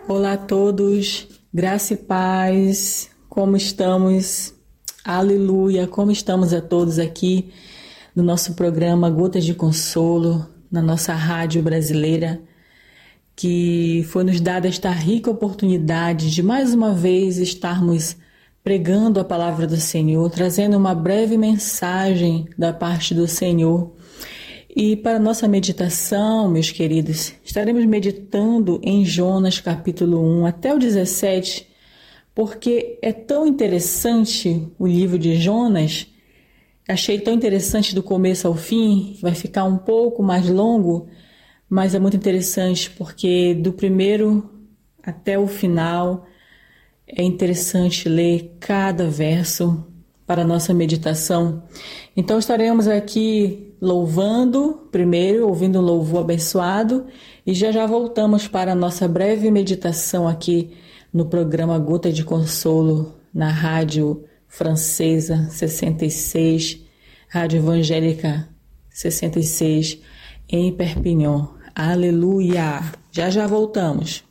Olá a todos, graça e paz, como estamos? Aleluia, como estamos a todos aqui no nosso programa Gotas de Consolo, na nossa rádio brasileira, que foi nos dada esta rica oportunidade de mais uma vez estarmos pregando a palavra do Senhor, trazendo uma breve mensagem da parte do Senhor. E para nossa meditação, meus queridos, estaremos meditando em Jonas capítulo 1 até o 17, porque é tão interessante o livro de Jonas, achei tão interessante do começo ao fim, vai ficar um pouco mais longo, mas é muito interessante porque do primeiro até o final é interessante ler cada verso para a nossa meditação. Então estaremos aqui louvando primeiro, ouvindo um louvor abençoado e já voltamos para a nossa breve meditação aqui no programa Gota de Consolo, na rádio francesa 66, rádio evangélica 66 em Perpignan. Aleluia! Já voltamos.